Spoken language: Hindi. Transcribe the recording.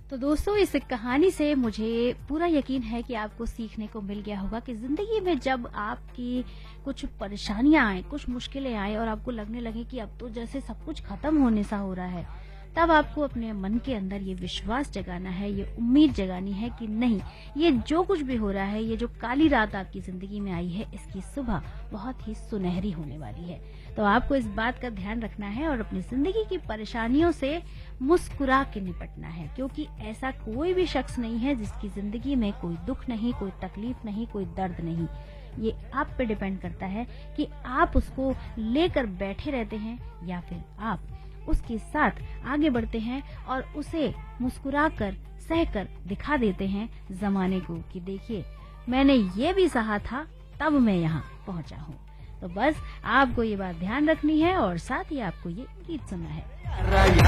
तो दोस्तों, इस कहानी से मुझे पूरा यकीन है कि आपको सीखने को मिल गया होगा कि जिंदगी में जब आपकी कुछ परेशानियां आए, कुछ मुश्किलें आए और आपको लगने लगे कि अब तो जैसे सब कुछ खत्म होने सा हो रहा है, तब आपको अपने मन के अंदर ये विश्वास जगाना है, ये उम्मीद जगानी है कि नहीं, ये जो कुछ भी हो रहा है, ये जो काली रात आपकी जिंदगी में आई है, इसकी सुबह बहुत ही सुनहरी होने वाली है। तो आपको इस बात का ध्यान रखना है और अपनी जिंदगी की परेशानियों से मुस्कुरा के निपटना है, क्योंकि ऐसा कोई भी शख्स नहीं है जिसकी जिंदगी में कोई दुख नहीं, कोई तकलीफ नहीं, कोई दर्द नहीं। ये आप पे डिपेंड करता है कि आप उसको लेकर बैठे रहते हैं या फिर आप उसके साथ आगे बढ़ते हैं और उसे मुस्कुराकर सहकर दिखा देते हैं जमाने को कि देखिए, मैंने ये भी सहा था, तब मैं यहाँ पहुंचा हूँ। तो बस आपको ये बात ध्यान रखनी है और साथ ही आपको ये गीत सुनना है।